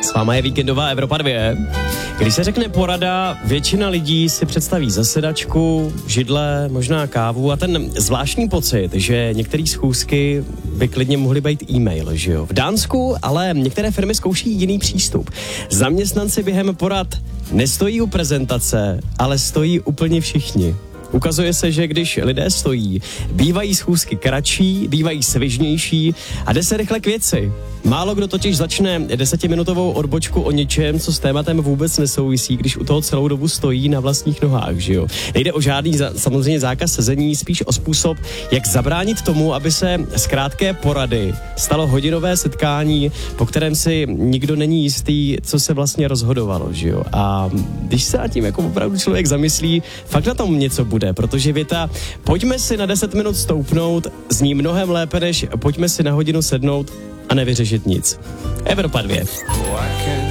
S váma je víkendová Evropa 2. Když se řekne porada, většina lidí si představí zasedačku, židle, možná kávu a ten zvláštní pocit, že některé schůzky by klidně mohly být e-mail, že jo. V Dánsku ale některé firmy zkouší jiný přístup. Zaměstnanci během porad nestojí u prezentace, ale stojí úplně všichni. Ukazuje se, že když lidé stojí, bývají schůzky kratší, bývají svižnější a jde se rychle k věci. Málo kdo totiž začne 10minutovou odbočku o něčem, co s tématem vůbec nesouvisí, když u toho celou dobu stojí na vlastních nohách, že jo. Nejde o žádný samozřejmě zákaz sezení, spíš o způsob, jak zabránit tomu, aby se z krátké porady stalo hodinové setkání, po kterém si nikdo není jistý, co se vlastně rozhodovalo, že jo. A když se nad tím jako opravdu člověk zamyslí, fakt na tom něco bude, protože věta pojďme si na 10 minut stoupnout zní mnohem lépe než pojďme si na hodinu sednout a nevyřešit nic. Evropa 2.